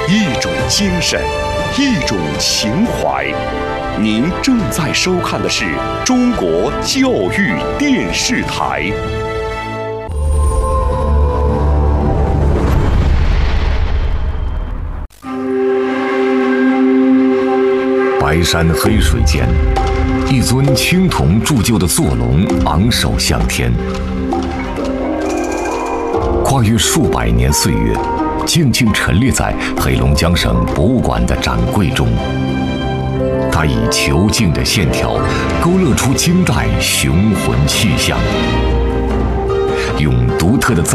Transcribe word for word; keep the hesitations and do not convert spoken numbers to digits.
一种精神，一种情怀。您正在收看的是中国教育电视台。 白山黑水间，一尊青铜铸就的坐龙昂首向天，跨越数百年岁月，静静陈列在黑龙江省博物馆的展柜中。它以遒劲的线条勾勒出金代雄浑气象，用独特的造